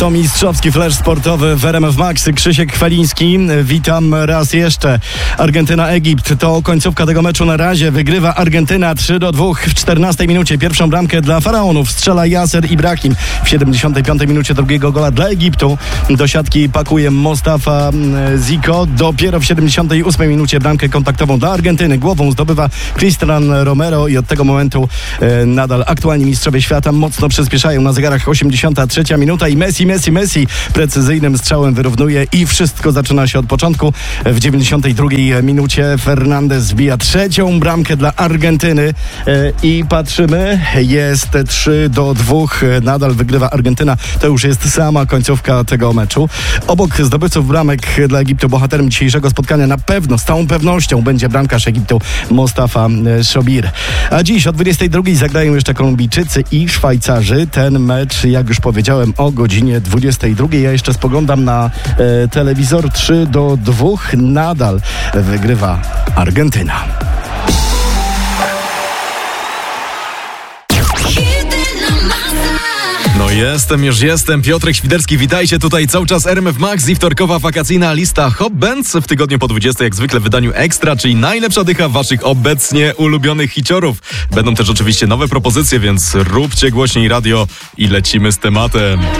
To mistrzowski flash sportowy w RMF Max. Krzysiek Kweliński, witam raz jeszcze. Argentyna-Egipt to końcówka tego meczu. Na razie wygrywa Argentyna 3-2 w 14 minucie. Pierwszą bramkę dla Faraonów strzela Yasser Ibrahim. W 75 minucie drugiego gola dla Egiptu. Do siatki pakuje Mostafa Zico. Dopiero w 78 minucie bramkę kontaktową dla Argentyny głową zdobywa Cristian Romero i od tego momentu nadal aktualni mistrzowie świata mocno przyspieszają. Na zegarach 83 minuta i Messi precyzyjnym strzałem wyrównuje i wszystko zaczyna się od początku. W 92 minucie Fernandez wbija trzecią bramkę dla Argentyny i patrzymy, jest 3-2, nadal wygrywa Argentyna. To już jest sama końcówka tego meczu. Obok zdobywców bramek dla Egiptu bohaterem dzisiejszego spotkania na pewno, z całą pewnością będzie bramkarz Egiptu Mostafa Shobir. A dziś o 22 zagrają jeszcze Kolumbijczycy i Szwajcarzy. Ten mecz, jak już powiedziałem, o godzinie 22. Ja jeszcze spoglądam na telewizor. 3-2. Nadal wygrywa Argentyna. Jestem. Piotrek Świderski, witajcie tutaj cały czas RMF Max i wtorkowa wakacyjna lista Hot Bands w tygodniu po 20 jak zwykle w wydaniu Ekstra, czyli najlepsza dycha waszych obecnie ulubionych hiciorów. Będą też oczywiście nowe propozycje, więc róbcie głośniej radio i lecimy z tematem.